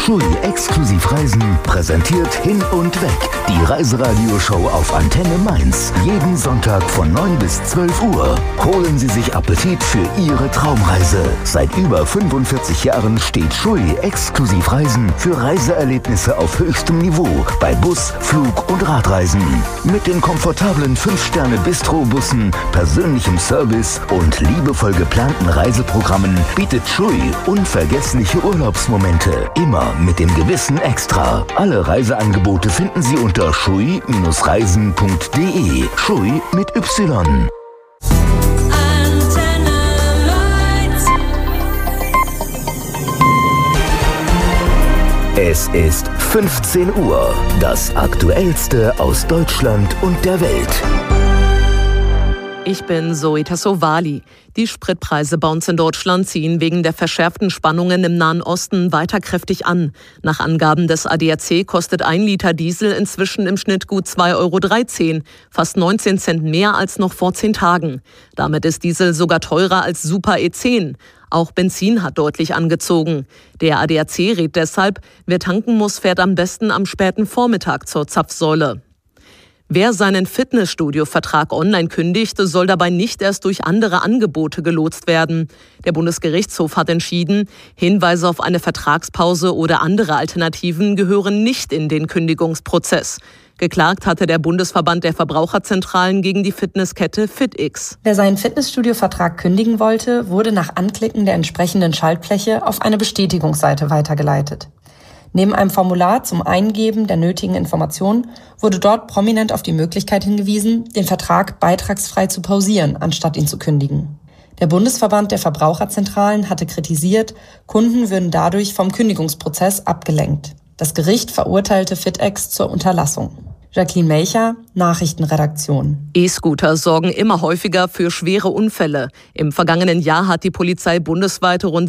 Schui Exklusivreisen präsentiert Hin und Weg. Die Reiseradioshow auf Antenne Mainz. Jeden Sonntag von 9 bis 12 Uhr. Holen Sie sich Appetit für Ihre Traumreise. Seit über 45 Jahren steht Schui Exklusivreisen für Reiseerlebnisse auf höchstem Niveau bei Bus, Flug und Radreisen. Mit den komfortablen 5-Sterne-Bistro-Bussen, persönlichem Service und liebevoll geplanten Reiseprogrammen bietet Schui unvergessliche Urlaubsmomente. Immer mit dem gewissen Extra. Alle Reiseangebote finden Sie unter schui-reisen.de. Schui mit Y. Es ist 15 Uhr. Das Aktuellste aus Deutschland und der Welt. Ich bin Zoe Tassovali. Die Spritpreise bei uns in Deutschland ziehen wegen der verschärften Spannungen im Nahen Osten weiter kräftig an. Nach Angaben des ADAC kostet 1 Liter Diesel inzwischen im Schnitt gut 2,13 €, fast 19 Cent mehr als noch vor 10 Tagen. Damit ist Diesel sogar teurer als Super E10. Auch Benzin hat deutlich angezogen. Der ADAC rät deshalb, wer tanken muss, fährt am besten am späten Vormittag zur Zapfsäule. Wer seinen Fitnessstudio-Vertrag online kündigt, soll dabei nicht erst durch andere Angebote gelotst werden. Der Bundesgerichtshof hat entschieden, Hinweise auf eine Vertragspause oder andere Alternativen gehören nicht in den Kündigungsprozess. Geklagt hatte der Bundesverband der Verbraucherzentralen gegen die Fitnesskette FitX. Wer seinen Fitnessstudio-Vertrag kündigen wollte, wurde nach Anklicken der entsprechenden Schaltfläche auf eine Bestätigungsseite weitergeleitet. Neben einem Formular zum Eingeben der nötigen Informationen wurde dort prominent auf die Möglichkeit hingewiesen, den Vertrag beitragsfrei zu pausieren, anstatt ihn zu kündigen. Der Bundesverband der Verbraucherzentralen hatte kritisiert, Kunden würden dadurch vom Kündigungsprozess abgelenkt. Das Gericht verurteilte FitX zur Unterlassung. Jacqueline Melcher, Nachrichtenredaktion. E-Scooter sorgen immer häufiger für schwere Unfälle. Im vergangenen Jahr hat die Polizei bundesweit rund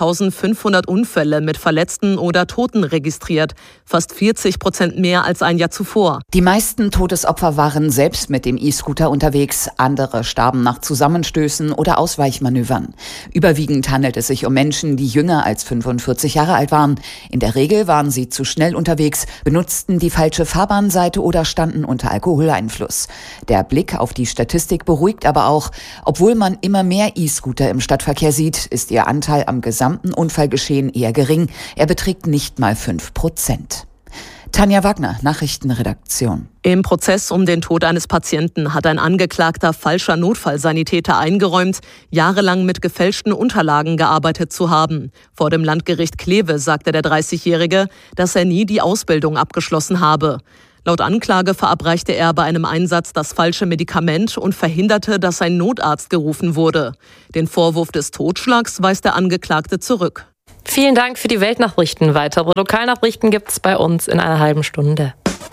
16.500 Unfälle mit Verletzten oder Toten registriert. Fast 40% mehr als ein Jahr zuvor. Die meisten Todesopfer waren selbst mit dem E-Scooter unterwegs. Andere starben nach Zusammenstößen oder Ausweichmanövern. Überwiegend handelt es sich um Menschen, die jünger als 45 Jahre alt waren. In der Regel waren sie zu schnell unterwegs, benutzten die falsche Fahrbahnseite oder standen unter Alkoholeinfluss. Der Blick auf die Statistik beruhigt aber auch. Obwohl man immer mehr E-Scooter im Stadtverkehr sieht, ist ihr Anteil am gesamten Unfallgeschehen eher gering. Er beträgt nicht mal 5%. Tanja Wagner, Nachrichtenredaktion. Im Prozess um den Tod eines Patienten hat ein Angeklagter falscher Notfallsanitäter eingeräumt, jahrelang mit gefälschten Unterlagen gearbeitet zu haben. Vor dem Landgericht Kleve sagte der 30-Jährige, dass er nie die Ausbildung abgeschlossen habe. Laut Anklage verabreichte er bei einem Einsatz das falsche Medikament und verhinderte, dass ein Notarzt gerufen wurde. Den Vorwurf des Totschlags weist der Angeklagte zurück. Vielen Dank für die Weltnachrichten. Weitere Lokalnachrichten gibt es bei uns in einer halben Stunde.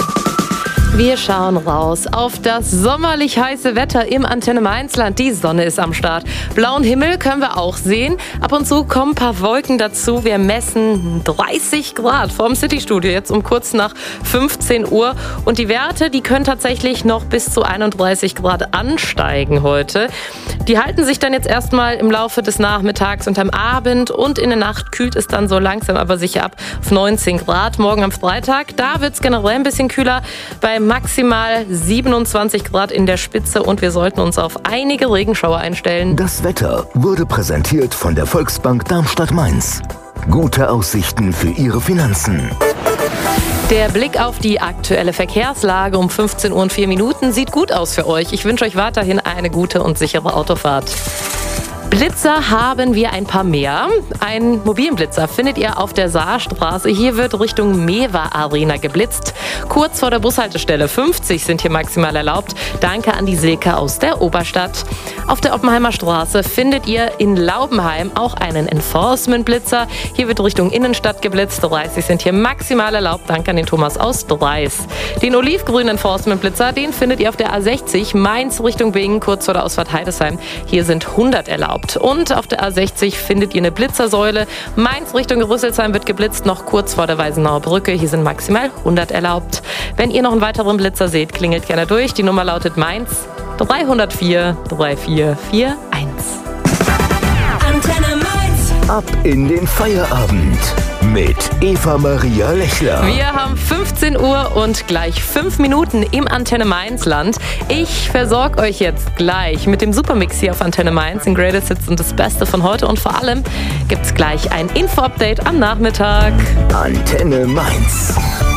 Wir schauen raus auf das sommerlich heiße Wetter im Antenne Mainzland. Die Sonne ist am Start. Blauen Himmel können wir auch sehen. Ab und zu kommen ein paar Wolken dazu. Wir messen 30 Grad vom Citystudio jetzt um kurz nach 15 Uhr. Und die Werte, die können tatsächlich noch bis zu 31 Grad ansteigen heute. Die halten sich dann jetzt erstmal im Laufe des Nachmittags und am Abend. Und in der Nacht kühlt es dann so langsam aber sicher ab auf 19 Grad. Morgen am Freitag, da wird es generell ein bisschen kühler. Bei maximal 27 Grad in der Spitze und wir sollten uns auf einige Regenschauer einstellen. Das Wetter wurde präsentiert von der Volksbank Darmstadt-Mainz. Gute Aussichten für Ihre Finanzen. Der Blick auf die aktuelle Verkehrslage um 15 Uhr und 4 Minuten sieht gut aus für euch. Ich wünsche euch weiterhin eine gute und sichere Autofahrt. Blitzer haben wir ein paar mehr. Einen mobilen Blitzer findet ihr auf der Saarstraße. Hier wird Richtung Mewa Arena geblitzt. Kurz vor der Bushaltestelle. 50 sind hier maximal erlaubt. Danke an die Silke aus der Oberstadt. Auf der Oppenheimer Straße findet ihr in Laubenheim auch einen Enforcement-Blitzer. Hier wird Richtung Innenstadt geblitzt. 30 sind hier maximal erlaubt. Danke an den Thomas aus Dreis. Den olivgrünen Enforcement-Blitzer, den findet ihr auf der A60 Mainz Richtung Bingen, kurz vor der Ausfahrt Heidesheim. Hier sind 100 erlaubt. Und auf der A60 findet ihr eine Blitzersäule. Mainz Richtung Rüsselsheim wird geblitzt, noch kurz vor der Weisenauer Brücke. Hier sind maximal 100 erlaubt. Wenn ihr noch einen weiteren Blitzer seht, klingelt gerne durch. Die Nummer lautet Mainz 304 3441. Antenne Mainz. Ab in den Feierabend mit Eva-Maria Lechler. Wir haben 15 Uhr und gleich 5 Minuten im Antenne Mainz Land. Ich versorge euch jetzt gleich mit dem Supermix hier auf Antenne Mainz, in Greatest Hits und das Beste von heute. Und vor allem gibt's gleich ein Info-Update am Nachmittag. Antenne Mainz.